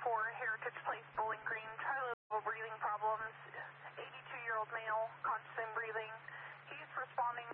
Heritage Place, Bowling Green, tri-level breathing problems, 82-year-old male, constant breathing. He's responding